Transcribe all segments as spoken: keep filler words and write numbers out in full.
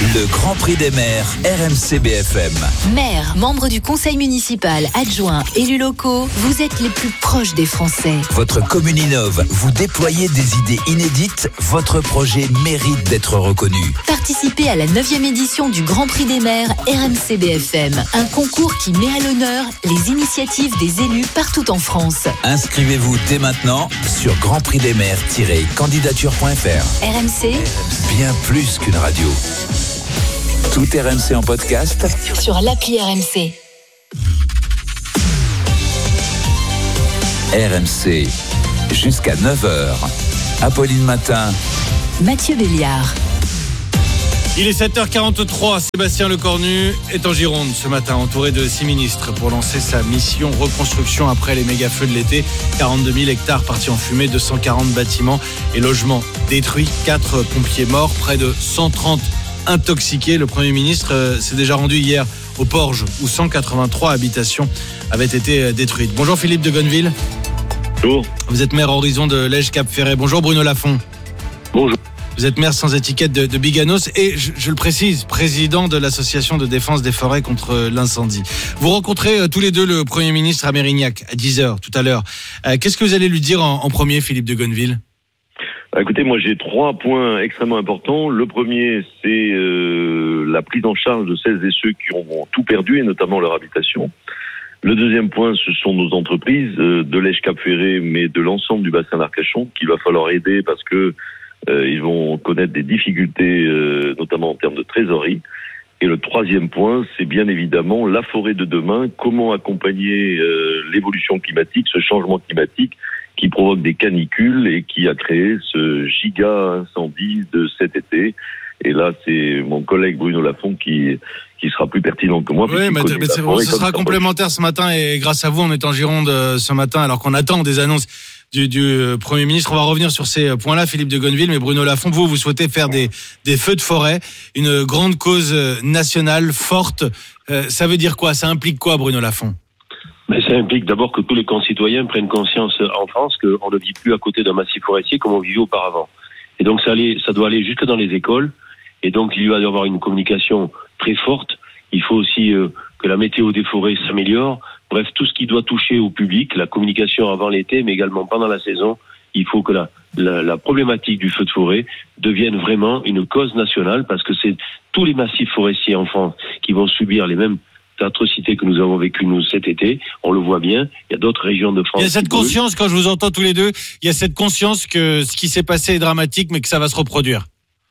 Le Grand Prix des maires, R M C B F M. Maires, membres du conseil municipal, adjoints, élus locaux, vous êtes les plus proches des Français. Votre commune innove, vous déployez des idées inédites, votre projet mérite d'être reconnu. Participez à la neuvième édition du Grand Prix des maires R M C B F M. Un concours qui met à l'honneur les initiatives des élus partout en France. Inscrivez-vous dès maintenant sur grand prix des maires tiret candidature point f r. R M C, Bien plus qu'une radio. Tout R M C en podcast sur l'appli R M C. R M C, jusqu'à neuf heures. Apolline Matin, Mathieu Béliard. Il est sept heures quarante-trois, Sébastien Lecornu est en Gironde ce matin, entouré de six ministres pour lancer sa mission reconstruction après les méga-feux de l'été. quarante-deux mille hectares partis en fumée, deux cent quarante bâtiments et logements détruits, quatre pompiers morts, près de cent trente intoxiqués. Le Premier ministre euh, s'est déjà rendu hier au Porge où cent quatre-vingt-trois habitations avaient été euh, détruites. Bonjour Philippe de Gonneville. Bonjour. Vous êtes maire horizon de Lège-Cap-Ferret. Bonjour Bruno Lafont. Bonjour. Vous êtes maire sans étiquette de, de Biganos et, je, je le précise, président de l'association de défense des forêts contre l'incendie. Vous rencontrez euh, tous les deux le Premier ministre à Mérignac à dix heures tout à l'heure. Euh, qu'est-ce que vous allez lui dire en, en premier, Philippe de Gonneville ? Écoutez, moi j'ai trois points extrêmement importants. Le premier, c'est euh, la prise en charge de celles et ceux qui ont tout perdu, et notamment leur habitation. Le deuxième point, ce sont nos entreprises euh, de Lège-Cap-Ferret, mais de l'ensemble du bassin d'Arcachon, qu'il va falloir aider parce que euh, ils vont connaître des difficultés, euh, notamment en termes de trésorerie. Et le troisième point, c'est bien évidemment la forêt de demain. Comment accompagner euh, l'évolution climatique, ce changement climatique qui provoque des canicules et qui a créé ce giga incendie de cet été. Et là, c'est mon collègue Bruno Lafont qui qui sera plus pertinent que moi. Oui, mais, mais c'est, bon, ce sera complémentaire ce matin et grâce à vous, on est en Gironde ce matin alors qu'on attend des annonces du, du Premier ministre. On va revenir sur ces points-là, Philippe de Gonneville, mais Bruno Lafont, vous, vous souhaitez faire des, des feux de forêt, une grande cause nationale forte. Euh, ça veut dire quoi ? Ça implique quoi, Bruno Lafont ? Mais ça implique d'abord que tous les concitoyens prennent conscience en France qu'on ne vit plus à côté d'un massif forestier comme on vivait auparavant. Et donc ça, allait, ça doit aller jusque dans les écoles. Et donc il va y avoir une communication très forte. Il faut aussi euh, que la météo des forêts s'améliore. Bref, tout ce qui doit toucher au public, la communication avant l'été, mais également pendant la saison. Il faut que la, la, la problématique du feu de forêt devienne vraiment une cause nationale parce que c'est tous les massifs forestiers en France qui vont subir les mêmes atrocités que nous avons vécues nous cet été, on le voit bien, il y a d'autres régions de France. Il y a cette conscience, quand je vous entends tous les deux, il y a cette conscience que ce qui s'est passé est dramatique, mais que ça va se reproduire.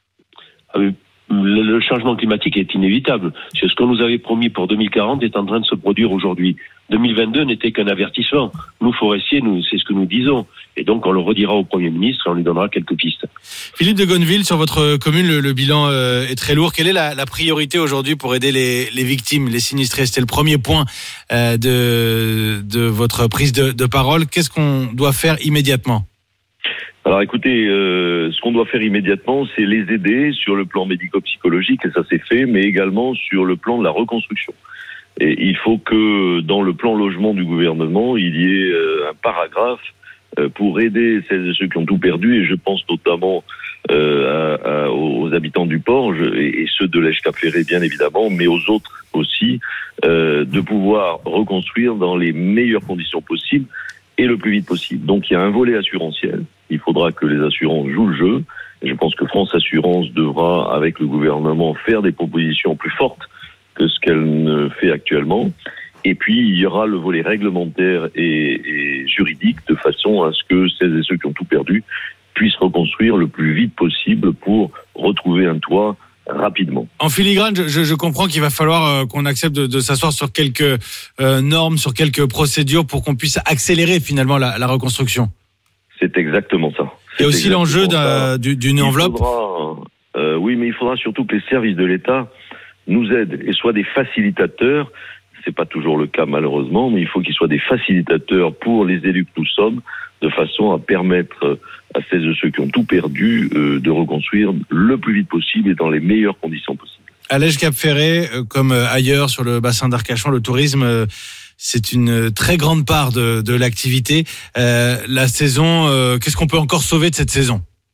Ah oui, le, le changement climatique est inévitable. C'est ce qu'on nous avait promis pour deux mille quarante est en train de se produire aujourd'hui. deux mille vingt-deux n'était qu'un avertissement. Nous, forestiers, nous, c'est ce que nous disons. Et donc, on le redira au Premier ministre et on lui donnera quelques pistes. Philippe de Gonneville, sur votre commune, le, le bilan euh, est très lourd. Quelle est la, la priorité aujourd'hui pour aider les, les victimes, les sinistrés ? C'était le premier point euh, de, de votre prise de, de parole. Qu'est-ce qu'on doit faire immédiatement ? Alors écoutez, euh, ce qu'on doit faire immédiatement, c'est les aider sur le plan médico-psychologique, et ça c'est fait, mais également sur le plan de la reconstruction. Et il faut que dans le plan logement du gouvernement, il y ait euh, un paragraphe euh, pour aider celles et ceux qui ont tout perdu, et je pense notamment euh, à, à, aux habitants du Porge, et, et ceux de Lège-Cap-Ferret bien évidemment, mais aux autres aussi, euh, de pouvoir reconstruire dans les meilleures conditions possibles et le plus vite possible. Donc il y a un volet assurantiel. Il faudra que les assurances jouent le jeu. Et je pense que France Assurance devra, avec le gouvernement, faire des propositions plus fortes que ce qu'elle ne fait actuellement. Et puis, il y aura le volet réglementaire et, et juridique, de façon à ce que celles et ceux qui ont tout perdu puissent reconstruire le plus vite possible pour retrouver un toit rapidement. En filigrane, je, je comprends qu'il va falloir euh, qu'on accepte de, de s'asseoir sur quelques euh, normes, sur quelques procédures pour qu'on puisse accélérer finalement la, la reconstruction. C'est exactement ça. Il y a aussi l'enjeu d'un, d'une il enveloppe. Faudra, euh, oui, mais il faudra surtout que les services de l'État nous aident et soient des facilitateurs. C'est pas toujours le cas malheureusement, mais il faut qu'ils soient des facilitateurs pour les élus que nous sommes, de façon à permettre à celles et ceux qui ont tout perdu euh, de reconstruire le plus vite possible et dans les meilleures conditions possibles. À Lège-Cap-Ferret, euh, comme ailleurs sur le bassin d'Arcachon, le tourisme, euh, c'est une très grande part de, de l'activité. Euh, la saison, euh, qu'est-ce qu'on peut encore sauver de cette saison ?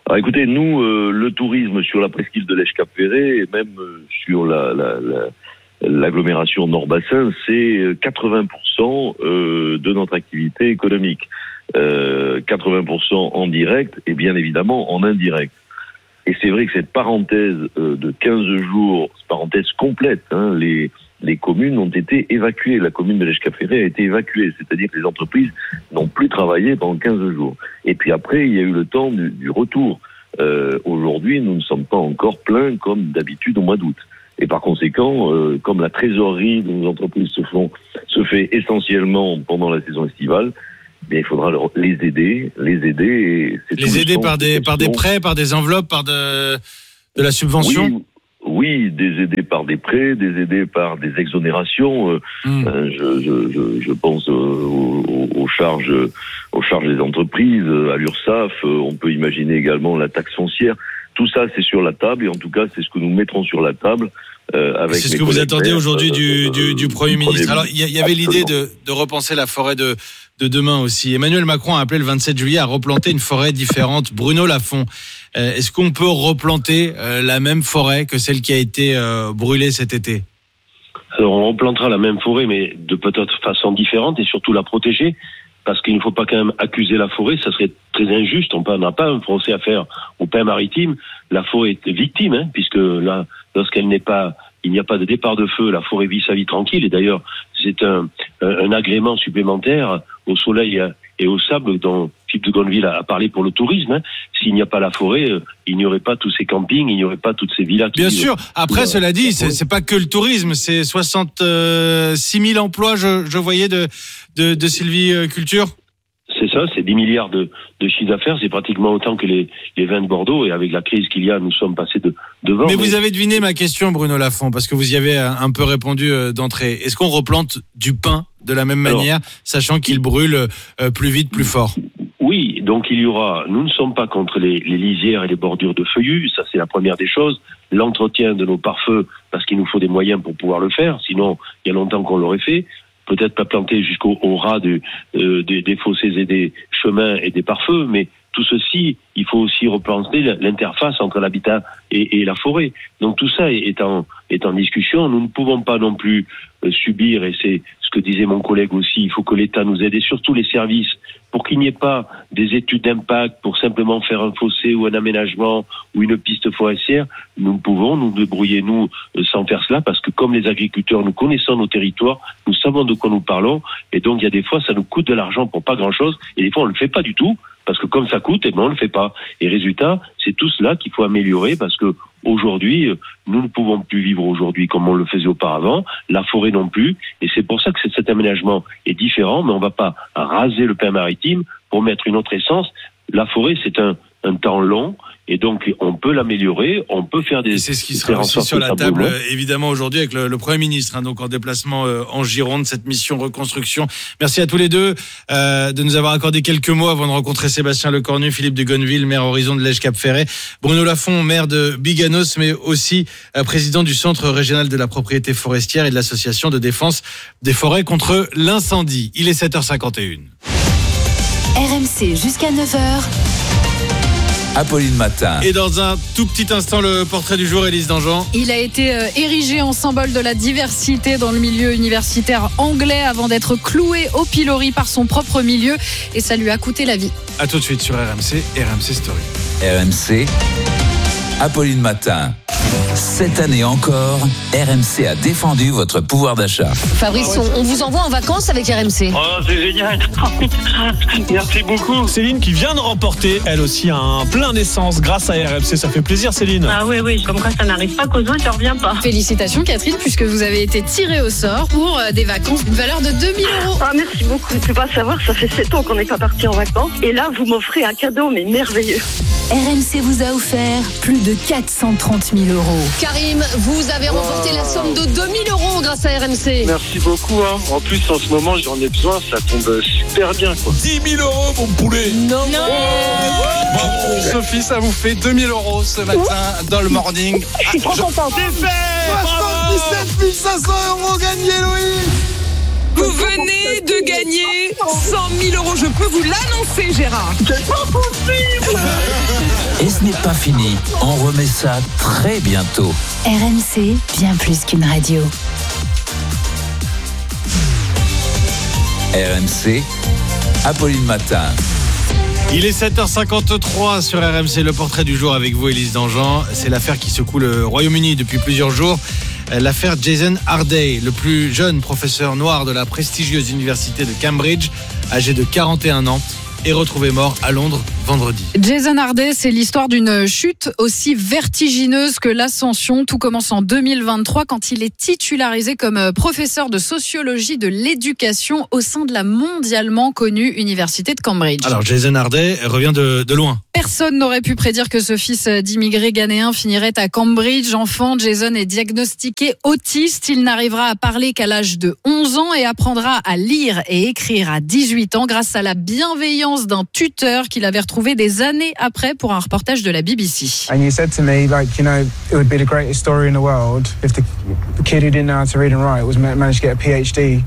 Alors écoutez, nous, euh, le tourisme sur la presqu'île de Lèche-Cap-Ferré et même euh, sur la, la, la, l'agglomération Nord-Bassin, c'est quatre-vingts pour cent euh, de notre activité économique. Euh, quatre-vingts pour cent en direct et bien évidemment en indirect. Et c'est vrai que cette parenthèse euh, de quinze jours, parenthèse complète, hein, les, les communes ont été évacuées. La commune de Lèche-Cap-Ferré a été évacuée, c'est-à-dire que les entreprises n'ont plus travaillé pendant quinze jours. Et puis après, il y a eu le temps du, du retour. Euh, aujourd'hui, nous ne sommes pas encore pleins comme d'habitude au mois d'août. Et par conséquent, euh, comme la trésorerie de nos entreprises se, font, se fait essentiellement pendant la saison estivale, bien, il faudra leur, les aider, les aider. Et c'est les aider par des, par des prêts, par des enveloppes, par de, de la subvention. Oui, oui, des aider par des prêts, des aider par des exonérations. Euh, mmh. euh, je, je, je, je pense euh, aux, aux charges, aux charges des entreprises, à l'URSSAF. Euh, on peut imaginer également la taxe foncière. Tout ça, c'est sur la table, et en tout cas, c'est ce que nous mettrons sur la table. Euh, avec c'est ce que vous attendez aujourd'hui du, du, du Premier euh, ministre. Alors, il y, y avait Absolument. l'idée de, de repenser la forêt de, de demain aussi. Emmanuel Macron a appelé le vingt-sept juillet à replanter une forêt différente. Bruno Lafont, euh, est-ce qu'on peut replanter euh, la même forêt que celle qui a été euh, brûlée cet été ? Alors, on replantera la même forêt, mais de peut-être façon différente, et surtout la protéger. Parce qu'il ne faut pas quand même accuser la forêt, ça serait très injuste. On n'a pas un procès à faire au Pin maritime. La forêt est victime, hein, puisque là, lorsqu'elle n'est pas, il n'y a pas de départ de feu, la forêt vit sa vie tranquille. Et d'ailleurs, c'est un, un agrément supplémentaire au soleil et au sable dont Philippe de Gonneville a parlé pour le tourisme. Hein. S'il n'y a pas la forêt, il n'y aurait pas tous ces campings, il n'y aurait pas toutes ces villas. Bien qui, sûr. Après, qui, cela dit, c'est, c'est pas que le tourisme, c'est soixante-six mille emplois, je, je voyais de, de, de sylviculture. C'est ça, c'est dix milliards de, de chiffre d'affaires, c'est pratiquement autant que les, les vins de Bordeaux, et avec la crise qu'il y a, nous sommes passés de, devant. Mais, mais vous avez deviné ma question, Bruno Lafont, parce que vous y avez un peu répondu d'entrée. Est-ce qu'on replante du pin de la même Alors, manière, sachant qu'il brûle plus vite, plus fort ? Oui, donc il y aura, nous ne sommes pas contre les, les lisières et les bordures de feuillus, ça c'est la première des choses. L'entretien de nos pare-feux, parce qu'il nous faut des moyens pour pouvoir le faire, sinon il y a longtemps qu'on l'aurait fait. Peut-être pas planter jusqu'au au ras de, euh, des, des fossés et des chemins et des pare-feux, mais tout ceci, il faut aussi replanter l'interface entre l'habitat et, et la forêt. Donc tout ça est en, est en discussion. Nous ne pouvons pas non plus euh, subir, et c'est ce que disait mon collègue aussi, il faut que l'État nous aide, et surtout les services, pour qu'il n'y ait pas des études d'impact pour simplement faire un fossé ou un aménagement ou une piste forestière. Nous pouvons nous débrouiller, nous, sans faire cela, parce que comme les agriculteurs, nous connaissons nos territoires, nous savons de quoi nous parlons, et donc il y a des fois, ça nous coûte de l'argent pour pas grand-chose, et des fois, on ne le fait pas du tout, parce que comme ça coûte, eh ben, on ne le fait pas. Et résultat, c'est tout cela qu'il faut améliorer, parce que aujourd'hui, nous ne pouvons plus vivre aujourd'hui comme on le faisait auparavant, la forêt non plus, et c'est pour ça que cet aménagement est différent, mais on ne va pas raser le Pin maritime pour mettre une autre essence. La forêt, c'est un, un temps long, et donc on peut l'améliorer, on peut faire des... Et c'est ce qui sera aussi sur la table, euh, évidemment, aujourd'hui, avec le, le Premier ministre, hein, donc en déplacement euh, en Gironde, cette mission reconstruction. Merci à tous les deux euh, de nous avoir accordé quelques mots avant de rencontrer Sébastien Lecornu, Philippe de Gonneville, maire Horizon de Lèche-Cap-Ferré, Bruno Lafont, maire de Biganos, mais aussi euh, président du Centre régional de la propriété forestière et de l'Association de défense des forêts contre l'incendie. Il est sept heures cinquante et une. R M C jusqu'à neuf heures. Apolline Matin. Et dans un tout petit instant, le portrait du jour, Élise Dangean. Il a été euh, érigé en symbole de la diversité dans le milieu universitaire anglais avant d'être cloué au pilori par son propre milieu, et ça lui a coûté la vie. A tout de suite sur R M C, R M C Story. R M C, Apolline Matin. Cette année encore, R M C a défendu votre pouvoir d'achat. Fabrice, on, on vous envoie en vacances avec R M C. Oh, c'est génial. Merci beaucoup. Céline qui vient de remporter, elle aussi, un plein d'essence grâce à R M C. Ça fait plaisir, Céline. Ah oui, oui. Comme quoi, ça n'arrive pas qu'aux autres, ça ne revient pas. Félicitations, Catherine, puisque vous avez été tirée au sort pour des vacances d'une valeur de deux mille euros. Ah, merci beaucoup. Je ne peux pas savoir, ça fait sept ans qu'on n'est pas parti en vacances. Et là, vous m'offrez un cadeau, mais merveilleux. R M C vous a offert plus de quatre cent trente mille euros. Karim, vous avez remporté wow. la somme de deux mille euros grâce à R M C. Merci beaucoup. Hein. En plus, en ce moment, j'en ai besoin. Ça tombe super bien, quoi. dix mille euros, mon poulet. Non. non. Oh. Bravo, Sophie, ça vous fait deux mille euros ce matin oh. dans le morning. Je suis trop content. C'est fait. soixante-dix-sept mille cinq cents euros gagnés, Louis. Vous venez de gagner cent mille euros. Je peux vous l'annoncer, Gérard. C'est pas possible. Et ce n'est pas fini. On remet ça très bientôt. R M C, bien plus qu'une radio. R M C, Apolline Matin. Il est sept heures cinquante-trois sur R M C, le portrait du jour avec vous, Élise Dangean. C'est l'affaire qui secoue le Royaume-Uni depuis plusieurs jours. L'affaire Jason Harday, le plus jeune professeur noir de la prestigieuse université de Cambridge, âgé de quarante et un ans, est retrouvé mort à Londres vendredi. Jason Harday, c'est l'histoire d'une chute aussi vertigineuse que l'ascension. Tout commence en deux mille vingt-trois quand il est titularisé comme professeur de sociologie de l'éducation au sein de la mondialement connue université de Cambridge. Alors Jason Harday revient de, de loin. Personne n'aurait pu prédire que ce fils d'immigrés ghanéens finirait à Cambridge. Enfant, Jason est diagnostiqué autiste. Il n'arrivera à parler qu'à l'âge de onze ans et apprendra à lire et écrire à dix-huit ans grâce à la bienveillance d'un tuteur qu'il avait retrouvé des années après pour un reportage de la B B C. And you said to me, like, you know, it would be the greatest story in the world if the, the kid who didn't know how to read and write was managed to get a P H D.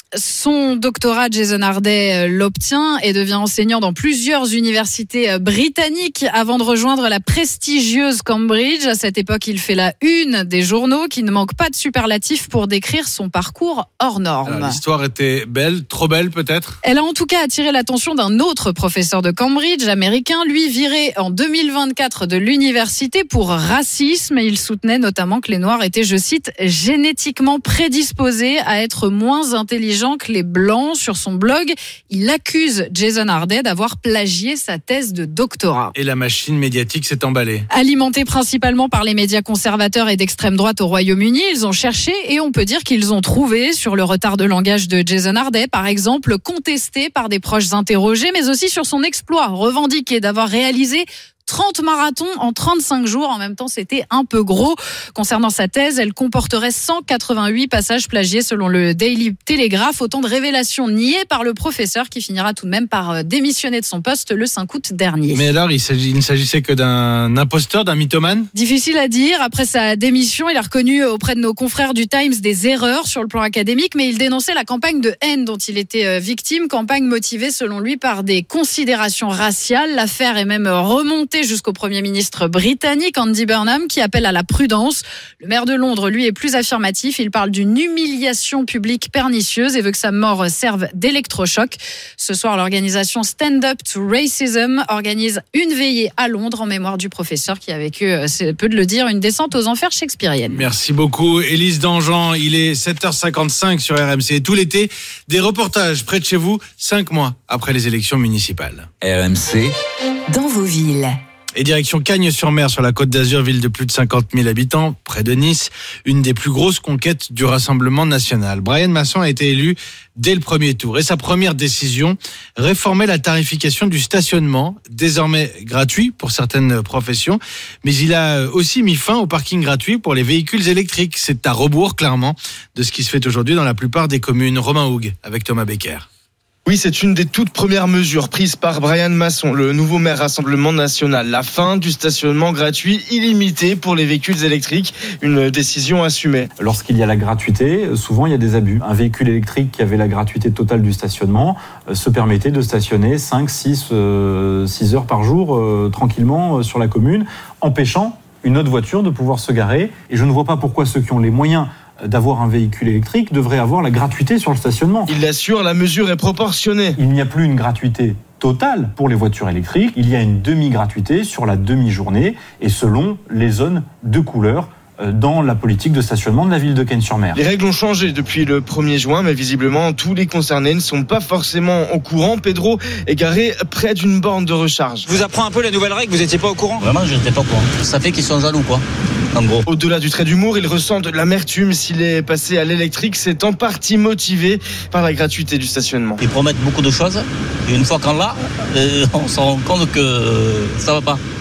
Son doctorat, Jason Harday l'obtient et devient enseignant dans plusieurs universités britanniques avant de rejoindre la prestigieuse Cambridge. À cette époque, il fait la une des journaux qui ne manquent pas de superlatifs pour décrire son parcours hors norme. Alors, l'histoire était belle, trop belle peut-être. Elle a en tout cas attiré l'attention d'un autre professeur de Cambridge, américain, lui viré en deux mille vingt-quatre de l'université pour racisme. Il soutenait notamment que les Noirs étaient, je cite, génétiquement prédisposés à être moins intelligents que les Blancs. Sur son blog, il accuse Jason Harday d'avoir plagié sa thèse de doctorat. Et la machine médiatique s'est emballée. Alimentés principalement par les médias conservateurs et d'extrême droite au Royaume-Uni, ils ont cherché et on peut dire qu'ils ont trouvé sur le retard de langage de Jason Harday, par exemple, contesté par des proches interrogés, mais aussi sur son exploit revendiqué d'avoir réalisé trente marathons en trente-cinq jours. En même temps, c'était un peu gros. Concernant sa thèse, elle comporterait cent quatre-vingt-huit passages plagiés selon le Daily Telegraph. Autant de révélations niées par le professeur qui finira tout de même par démissionner de son poste le cinq août dernier. Mais alors, il, s'agit, il ne s'agissait que d'un imposteur, d'un mythomane ? Difficile à dire. Après sa démission, il a reconnu auprès de nos confrères du Times des erreurs sur le plan académique, mais il dénonçait la campagne de haine dont il était victime, campagne motivée selon lui par des considérations raciales. L'affaire est même remontée jusqu'au Premier ministre britannique Andy Burnham qui appelle à la prudence. Le maire de Londres, lui, est plus affirmatif. Il parle d'une humiliation publique pernicieuse et veut que sa mort serve d'électrochoc. Ce soir, l'organisation Stand Up to Racism organise une veillée à Londres en mémoire du professeur qui a vécu, c'est peu de le dire, une descente aux enfers shakespeariennes. Merci beaucoup, Élise Dangean. Il est sept heures cinquante-cinq sur R M C. Et tout l'été, des reportages près de chez vous, cinq mois après les élections municipales. R M C, dans vos villes. Et direction Cagnes-sur-Mer, sur la Côte d'Azur, ville de plus de cinquante mille habitants, près de Nice, une des plus grosses conquêtes du Rassemblement national. Brian Masson a été élu dès le premier tour. Et sa première décision, réformer la tarification du stationnement, désormais gratuit pour certaines professions. Mais il a aussi mis fin au parking gratuit pour les véhicules électriques. C'est à rebours, clairement, de ce qui se fait aujourd'hui dans la plupart des communes. Romain Houg, avec Thomas Becker. Oui, c'est une des toutes premières mesures prises par Brian Masson, le nouveau maire Rassemblement national. La fin du stationnement gratuit illimité pour les véhicules électriques, une décision assumée. Lorsqu'il y a la gratuité, souvent il y a des abus. Un véhicule électrique qui avait la gratuité totale du stationnement euh, se permettait de stationner cinq, six, euh, six heures par jour euh, tranquillement euh, sur la commune, empêchant une autre voiture de pouvoir se garer. Et je ne vois pas pourquoi ceux qui ont les moyens d'avoir un véhicule électrique devrait avoir la gratuité sur le stationnement. Il l'assure, la mesure est proportionnée. Il n'y a plus une gratuité totale pour les voitures électriques, il y a une demi-gratuité sur la demi-journée et selon les zones de couleur dans la politique de stationnement de la ville de Cagnes-sur-Mer. Les règles ont changé depuis le premier juin, mais visiblement tous les concernés ne sont pas forcément au courant. Pedro est garé près d'une borne de recharge. Je vous apprends un peu les nouvelles règles, vous n'étiez pas au courant ? Vraiment, je n'étais pas au courant. Ça fait qu'ils sont jaloux, quoi. En gros. Au-delà du trait d'humour, il ressent de l'amertume. S'il est passé à l'électrique, c'est en partie motivé par la gratuité du stationnement. Ils promettent beaucoup de choses, et une fois qu'on l'a, on se rend compte que ça va pas.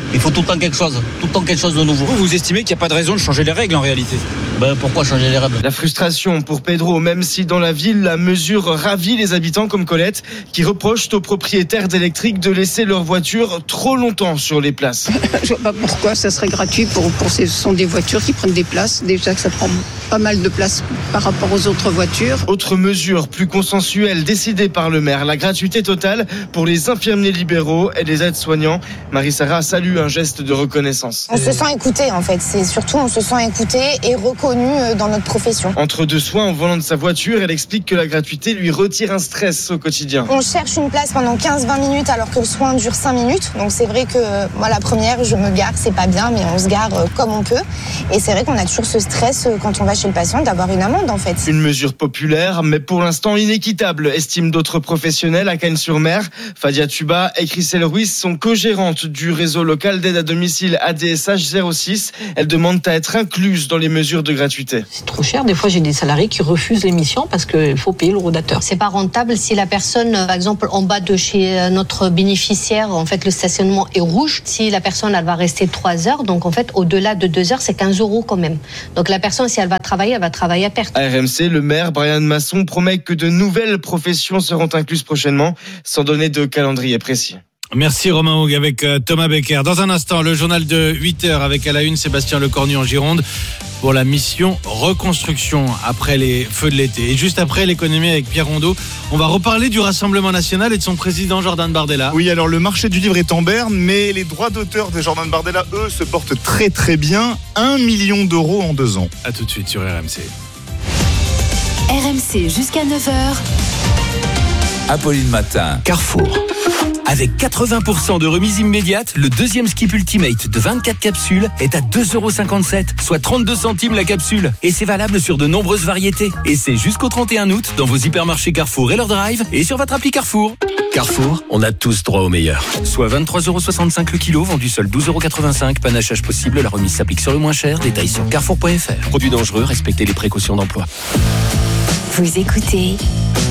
Il faut tout le temps quelque chose, tout le temps quelque chose de nouveau. Vous, vous estimez qu'il n'y a pas de raison de changer les règles en réalité? Ben pourquoi changer les règles? La frustration pour Pedro, même si dans la ville, la mesure ravit les habitants comme Colette, qui reprochent aux propriétaires d'électriques de laisser leur voiture trop longtemps sur les places. Je vois pas pourquoi ça serait gratuit pour, pour ces, ce sont des voitures qui prennent des places. Déjà que ça prend pas mal de place par rapport aux autres voitures. Autre mesure plus consensuelle décidée par le maire, la gratuité totale pour les infirmiers libéraux et les aides-soignants. Marie-Sara salue un geste de reconnaissance. On se sent écouté en fait, c'est surtout on se sent écouté et reconnu dans notre profession. Entre deux soins au volant de sa voiture, elle explique que la gratuité lui retire un stress au quotidien. On cherche une place pendant quinze à vingt minutes alors que le soin dure cinq minutes. Donc c'est vrai que moi la première, je me gare, c'est pas bien, mais on se gare comme on peut. Et c'est vrai qu'on a toujours ce stress quand on va chez le patient d'avoir une amende en fait. Une mesure populaire, mais pour l'instant inéquitable, estiment d'autres professionnels à Cagnes-sur-Mer. Fadia Tuba et Christelle Ruiz sont co-gérantes du réseau local d'aide à domicile A D S H zéro six. Elles demandent à être incluses dans les mesures de gratuité. C'est trop cher. Des fois, j'ai des salariés qui refusent l'émission parce qu'il faut payer le rodateur. C'est pas rentable si la personne, par exemple, en bas de chez notre bénéficiaire, en fait, le stationnement est rouge. Si la personne, elle va rester trois heures, donc en fait, au-delà de deux heures, c'est quinze euros quand même. Donc la personne, si elle va travailler, elle va travailler à perte. À R M C, le maire Brian Masson promet que de nouvelles professions seront incluses prochainement, sans donner de calendrier précis. Merci Romain Houg avec Thomas Becker. Dans un instant, le journal de huit heures avec à la une Sébastien Lecornu en Gironde pour la mission reconstruction après les feux de l'été. Et juste après l'économie avec Pierre Rondeau, on va reparler du Rassemblement National et de son président Jordan Bardella. Oui, alors le marché du livre est en berne, mais les droits d'auteur de Jordan Bardella, eux, se portent très très bien. Un million d'euros en deux ans. A tout de suite sur R M C. R M C jusqu'à neuf heures. Apolline Matin. Carrefour. Avec quatre-vingts pour cent de remise immédiate, le deuxième Skip Ultimate de vingt-quatre capsules est à deux euros cinquante-sept, soit trente-deux centimes la capsule. Et c'est valable sur de nombreuses variétés. Et c'est jusqu'au trente et un août dans vos hypermarchés Carrefour et leur drive et sur votre appli Carrefour. Carrefour, on a tous droit au meilleur. Soit vingt-trois euros soixante-cinq le kilo, vendu seul douze euros quatre-vingt-cinq. Panachage possible, la remise s'applique sur le moins cher. Détails sur carrefour point f r. Produit dangereux, respectez les précautions d'emploi. Vous écoutez